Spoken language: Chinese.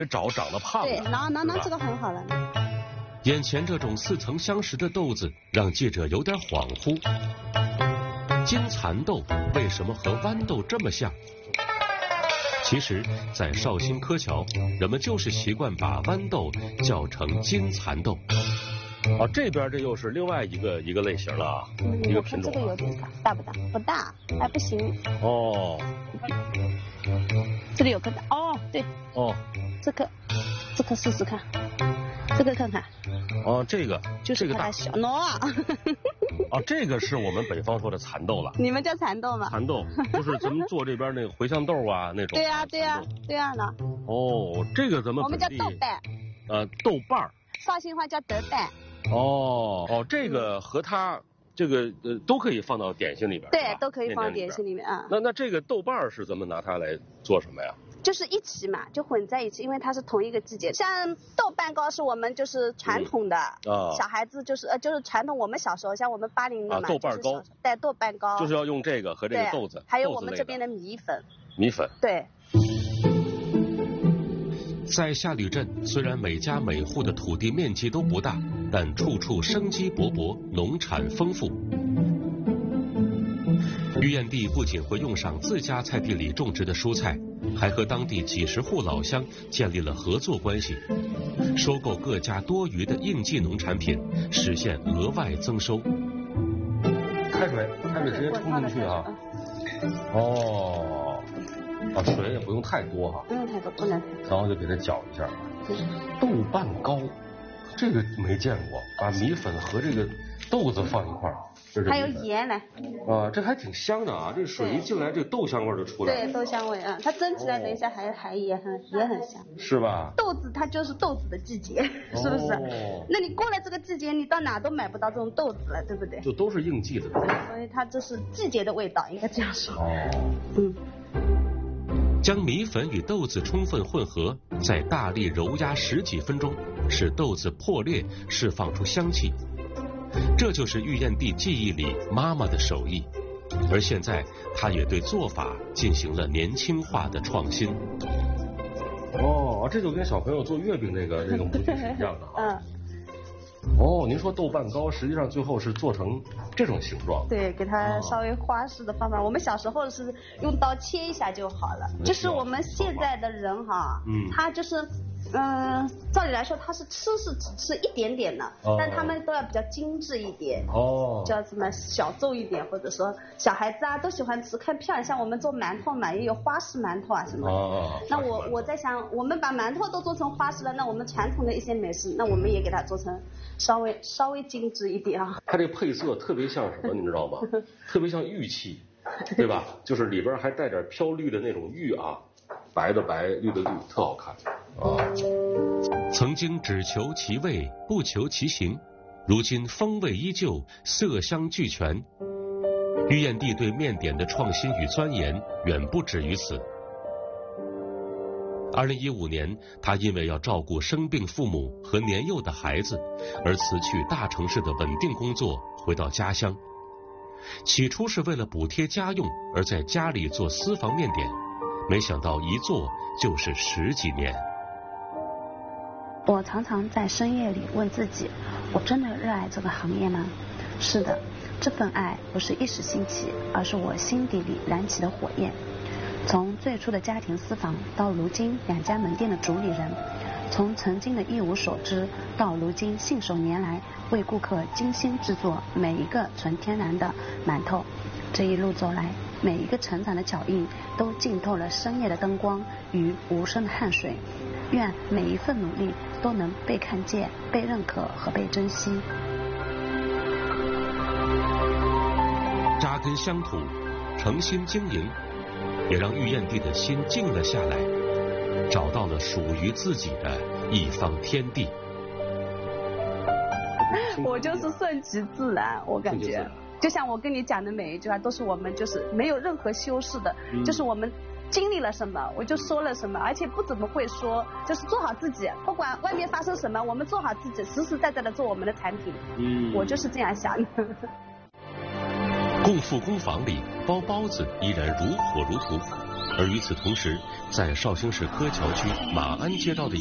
这长得胖了。 对，那这个很好了。 眼前这种似曾相识的豆子，让记者有点恍惚。金蚕豆为什么和豌豆这么像？其实，在绍兴柯桥，人们就是习惯把豌豆叫成金蚕豆。 哦，这边这又是另外一个类型了啊，一个品种。 这个有点大，大不大？不大，还不行。 哦， 这里有颗大。哦，对。 哦， 这颗试试看，这个看看。 哦，这个就是这个大小喏啊。 哦，这个是我们北方说的蚕豆了。 你们叫蚕豆吗？ 蚕豆就是咱们做这边那个茴香豆啊那种。 对呀呢。 哦，这个咱们我们叫豆瓣。 豆瓣儿。 绍兴话叫德瓣。 哦，这个和它这个都可以放到点心里边。 对，都可以放到点心里面啊。 那这个豆瓣儿是咱们拿它来做什么呀？ 就是一起嘛，就混在一起，因为它是同一个季节。像豆瓣糕是我们就是传统的，小孩子就是传统。我们小时候，像我们80的嘛， 豆瓣糕， 对，豆瓣糕就是要用这个和这个豆子， 还有我们这边的米粉。 米粉， 对。 在下吕镇，虽然每家每户的土地面积都不大，但处处生机勃勃，农产丰富。玉燕地不仅会用上自家菜地里种植的蔬菜，还和当地几十户老乡建立了合作关系，收购各家多余的应季农产品，实现额外增收。 开水直接冲进去啊！哦，水也不用太多哈， 不用太多，不能太多。 然后就给它搅一下。豆瓣糕，这个没见过，把米粉和这个豆子放一块儿。 还有盐来。 这还挺香的啊！这水一进来，这豆香味就出来了。 对，豆香味啊，它蒸起来等一下还也很香。 是吧？ 豆子它就是豆子的季节，是不是？那你过了这个季节，你到哪都买不到这种豆子了，对不对？ 就都是应季的。 所以它这是季节的味道，应该这样说。 将米粉与豆子充分混合，再大力揉压10几分钟，使豆子破裂，释放出香气。这就是玉燕地记忆里妈妈的手艺，而现在她也对做法进行了年轻化的创新。 这就跟小朋友做月饼那个模具是一样的啊。您说豆瓣糕实际上最后是做成这种形状？ 对，给它稍微花式的方法。我们小时候是用刀切一下就好了。就是我们现在的人哈，他就是。照理来说，他是只吃一点点的，但他们都要比较精致一点，叫什么小众一点，或者说小孩子啊都喜欢吃，看漂亮。像我们做馒头嘛，也有花式馒头啊什么的。那我在想，我们把馒头都做成花式了，那我们传统的一些美食，那我们也给它做成稍微精致一点啊。 它这个配色特别像什么，你知道吗？特别像玉器，对吧？就是里边还带点飘绿的那种玉啊。白的白，绿的绿，特好看。 曾经只求其味，不求其形，如今风味依旧，色香俱全。玉燕地对面点的创新与钻研远不止于此。2015年，他因为要照顾生病父母和年幼的孩子，而辞去大城市的稳定工作，回到家乡。起初是为了补贴家用，而在家里做私房面点。没想到一做就是10几年。 我常常在深夜里问自己，我真的热爱这个行业吗？是的，这份爱不是一时兴起，而是我心底里燃起的火焰。从最初的家庭私房到如今2家门店的主理人，从曾经的一无所知到如今信手拈来为顾客精心制作每一个纯天然的馒头，这一路走来，每一个成长的脚印都浸透了深夜的灯光与无声的汗水。愿每一份努力都能被看见、被认可和被珍惜。 扎根乡土，诚心经营，也让玉燕地的心静了下来，找到了属于自己的一方天地。 我就是顺其自然，我感觉。就像我跟你讲的每一句话，都是我们就是没有任何修饰的，就是我们经历了什么我就说了什么，而且不怎么会说，就是做好自己，不管外面发生什么，我们做好自己，实实在在的做我们的产品。我就是这样想的。 共富工坊里包包子依然如火如荼， 而与此同时，在绍兴市柯桥区马鞍街道的